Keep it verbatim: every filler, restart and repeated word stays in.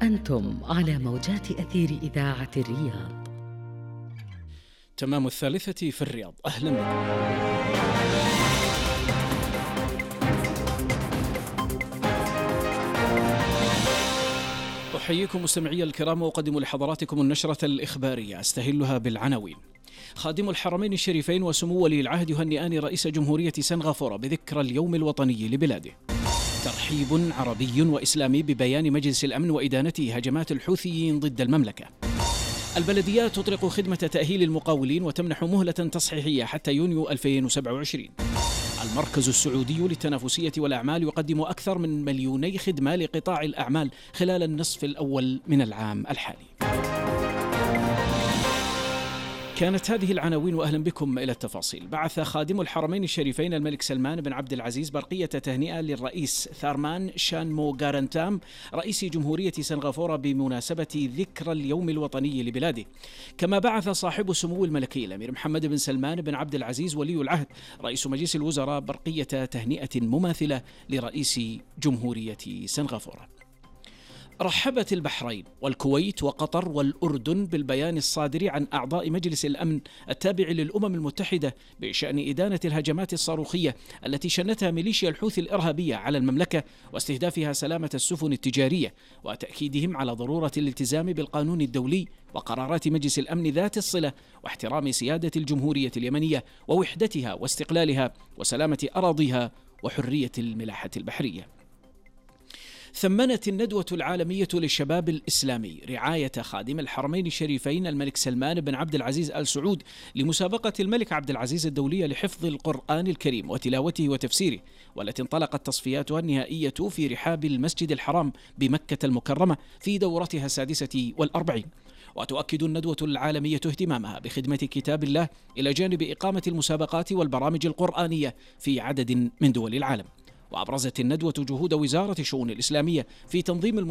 أنتم على موجات أثير إذاعة الرياض. تمام الثالثة في الرياض. أهلا بكم. أحييكم مستمعي الكرام وأقدم لحضراتكم النشرة الإخبارية أستهلها بالعناوين. خادم الحرمين الشريفين وسمو ولي العهد يهنئان رئيس جمهورية سنغافورة بذكرى اليوم الوطني لبلاده. ترحيب عربي وإسلامي ببيان مجلس الأمن وإدانته هجمات الحوثيين ضد المملكة. البلديات تطلق خدمة تأهيل المقاولين وتمنح مهلة تصحيحية حتى يونيو ألفين وسبعة وعشرين. المركز السعودي للتنافسية والأعمال يقدم أكثر من مليوني خدمة لقطاع الأعمال خلال النصف الأول من العام الحالي. كانت هذه العناوين وأهلا بكم إلى التفاصيل. بعث خادم الحرمين الشريفين الملك سلمان بن عبد العزيز برقية تهنئة للرئيس ثارمان شانموغارانتام رئيس جمهورية سنغافورة بمناسبة ذكرى اليوم الوطني لبلاده. كما بعث صاحب السمو الملكي الأمير محمد بن سلمان بن عبد العزيز ولي العهد رئيس مجلس الوزراء برقية تهنئة مماثلة لرئيس جمهورية سنغافورة. رحبت البحرين والكويت وقطر والأردن بالبيان الصادر عن أعضاء مجلس الأمن التابع للأمم المتحدة بشأن إدانة الهجمات الصاروخية التي شنتها ميليشيا الحوثي الإرهابية على المملكة واستهدافها سلامة السفن التجارية، وتأكيدهم على ضرورة الالتزام بالقانون الدولي وقرارات مجلس الأمن ذات الصلة واحترام سيادة الجمهورية اليمنية ووحدتها واستقلالها وسلامة أراضيها وحرية الملاحة البحرية. ثمنت الندوة العالمية للشباب الإسلامي رعاية خادم الحرمين الشريفين الملك سلمان بن عبد العزيز آل سعود لمسابقة الملك عبد العزيز الدولية لحفظ القرآن الكريم وتلاوته وتفسيره، والتي انطلقت تصفياتها النهائية في رحاب المسجد الحرام بمكة المكرمة في دورتها السادسة والأربعين. وتؤكد الندوة العالمية اهتمامها بخدمة كتاب الله إلى جانب إقامة المسابقات والبرامج القرآنية في عدد من دول العالم. وأبرزت الندوة جهود وزارة الشؤون الإسلامية في تنظيم